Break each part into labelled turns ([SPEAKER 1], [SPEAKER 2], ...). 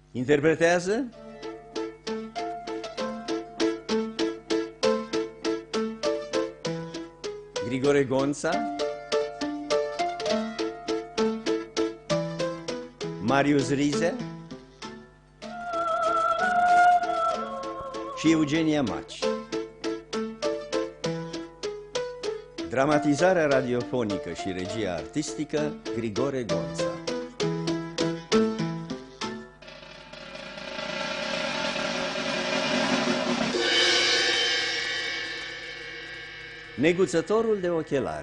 [SPEAKER 1] Interpretează Grigore Gonța, Marius Rizea și Eugenia Maci. Dramatizarea radiofonică și regia artistică Grigore Gonța. Neguțătorul de ochelari.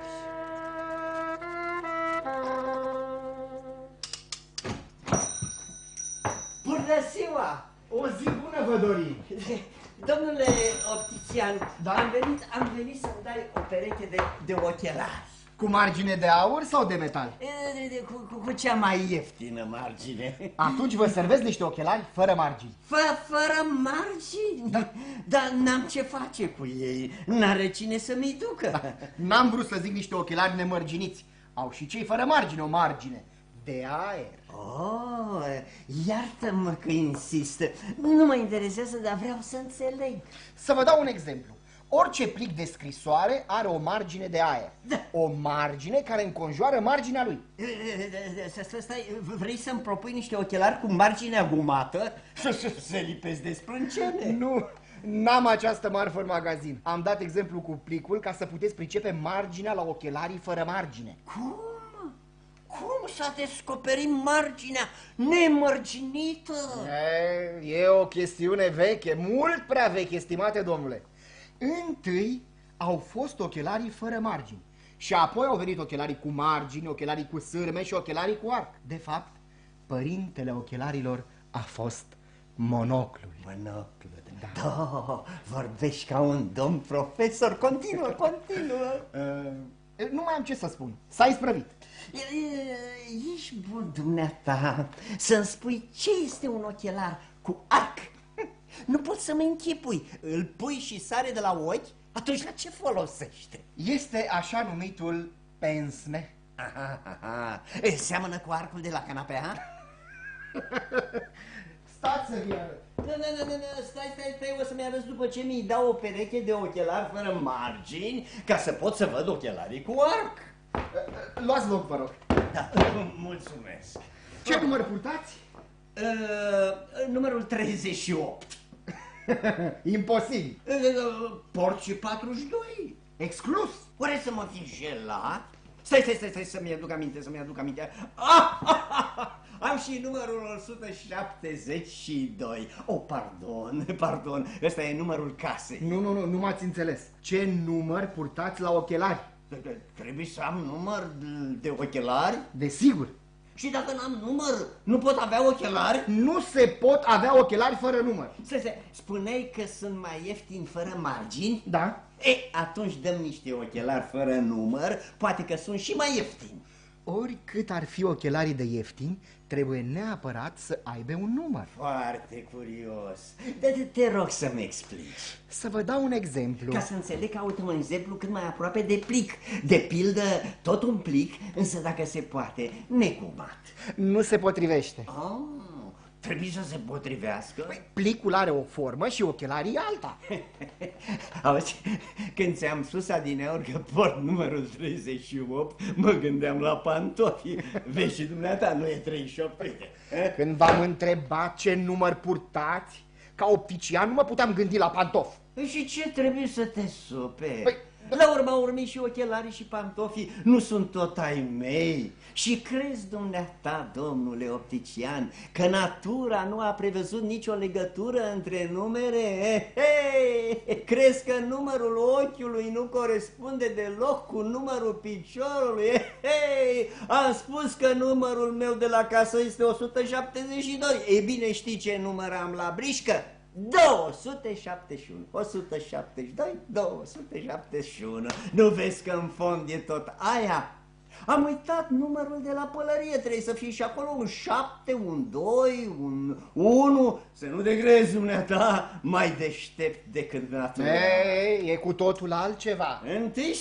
[SPEAKER 2] Bună ziua!
[SPEAKER 3] O zi bună vă dorim!
[SPEAKER 2] Domnule optician, da? am venit să-mi dai o pereche de ochelari.
[SPEAKER 3] Cu margine de aur sau de metal?
[SPEAKER 2] Cu cea mai ieftină margine.
[SPEAKER 3] Atunci vă servesc niște ochelari fără margini.
[SPEAKER 2] Fără margini?
[SPEAKER 3] Da.
[SPEAKER 2] Dar n-am ce face cu ei, n-are cine să mi-i ducă.
[SPEAKER 3] Da. N-am vrut să zic niște ochelari nemărginiți. Au și cei fără margine o margine de aer.
[SPEAKER 2] Oh, iartă-mă că insist. Nu mă interesează, dar vreau să înțeleg.
[SPEAKER 3] Să vă dau un exemplu. Orice plic de scrisoare are o margine de aer.
[SPEAKER 2] Da.
[SPEAKER 3] O margine care înconjoară marginea lui.
[SPEAKER 2] Stai, vrei să-mi propui niște ochelari cu marginea gumată? Să lipesc de sprâncene?
[SPEAKER 3] Nu, n-am această marfă în magazin. Am dat exemplu cu plicul ca să puteți pricepe marginea la ochelarii fără margine.
[SPEAKER 2] Cum? Cum s-a descoperit marginea nemărginită?
[SPEAKER 3] E o chestiune veche, mult prea veche, estimate domnule. Întâi au fost ochelarii fără margini și apoi au venit ochelarii cu margini, ochelarii cu sârme și ochelarii cu arc. De fapt, părintele ochelarilor a fost monoclul.
[SPEAKER 2] Monoclul, da, vorbești ca un domn profesor. Continuă.
[SPEAKER 3] Nu mai am ce să spun, s-a isprăvit.
[SPEAKER 2] Ești bun, dumneata, să-mi spui ce este un ochelar cu arc. Nu pot să-mi închipui. Îl pui și sare de la ochi? Atunci la ce folosește?
[SPEAKER 3] Este așa numitul pensne.
[SPEAKER 2] Aha. Seamănă cu arcul de la canapea?
[SPEAKER 3] Stați să vi arăt.
[SPEAKER 2] Nu, stai, o să-mi arăți după ce mi-i dau o pereche de ochelari fără margini, ca să pot să văd ochelarii cu arc.
[SPEAKER 3] Luați loc, vă rog.
[SPEAKER 2] Da, mulțumesc.
[SPEAKER 3] Ce număr purtați?
[SPEAKER 2] Numărul 38.
[SPEAKER 3] Imposibil.
[SPEAKER 2] Porci 42.
[SPEAKER 3] Exclus.
[SPEAKER 2] Oare să mă fi înșelat? Stai să-mi aduc aminte. Am și numărul 172. Oh, pardon, ăsta e numărul casei.
[SPEAKER 3] Nu m-ați înțeles. Ce număr purtați la ochelari?
[SPEAKER 2] Trebuie să am număr de ochelari?
[SPEAKER 3] Desigur.
[SPEAKER 2] Și dacă n-am număr, nu pot avea ochelari?
[SPEAKER 3] Nu se pot avea ochelari fără număr.
[SPEAKER 2] Spuneai că sunt mai ieftini fără margini?
[SPEAKER 3] Da.
[SPEAKER 2] Atunci dăm niște ochelari fără număr, poate că sunt și mai ieftini.
[SPEAKER 3] Oricât ar fi ochelarii de ieftini, trebuie neapărat să aibă un număr.
[SPEAKER 2] Foarte curios. Dar te rog să-mi explici.
[SPEAKER 3] Să vă dau un exemplu.
[SPEAKER 2] Ca să înțeleg, caută un exemplu cât mai aproape de plic. De pildă, tot un plic, însă dacă se poate, negumat.
[SPEAKER 3] Nu se potrivește.
[SPEAKER 2] Trebuie să se potrivească?
[SPEAKER 3] Păi, plicul are o formă și ochelarii alta.
[SPEAKER 2] Auzi, când ți-am spus adineauri că port numărul 38, mă gândeam la pantofi. Vezi și dumneata, nu e 38, uite.
[SPEAKER 3] Când v-am întrebat ce număr purtați, ca optician nu mă puteam gândi la pantofi.
[SPEAKER 2] Și ce trebuie să te superi? Păi, la urma urmei și ochelarii și pantofii nu sunt tot ai mei. Și crezi dumneata, domnule optician, că natura nu a prevăzut nicio legătură între numere? Crezi că numărul ochiului nu corespunde deloc cu numărul piciorului? Am spus că numărul meu de la casă este 172. Ei bine, știi ce număr am la brișcă? 271, 172, 271. Nu vezi că în fond e tot aia? Am uitat numărul de la pălărie, trebuie să fie și acolo un 7, un 2, un 1. Să nu degrezi, dumneata, mai deștept decât natura.
[SPEAKER 3] E cu totul altceva.
[SPEAKER 2] Întâi